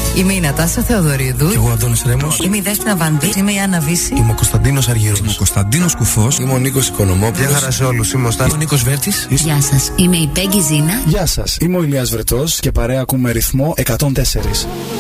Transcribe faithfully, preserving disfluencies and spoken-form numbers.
Είμαι η Νατάσα Θεοδωρίδου. Και εγώ ο Αντώνης Ρέμος. Είμαι η Δέσποινα Βανδύ. Είμαι η Άννα Βύση. Είμαι ο Κωνσταντίνος Αργύρος. Είμαι ο Κωνσταντίνος Κουφός. Είμαι ο Νίκος Οικονομόπουλος. Γεια χαρά σε όλους. Είμαι ο Στάθης. Είμαι ο Νίκος Βέρτης. Γεια σας. Είμαι η Πέγγι Ζήνα. Γεια σας. Είμαι ο Ηλίας Βρετός και παρέα ακούμε ρυθμό εκατόν τέσσερα.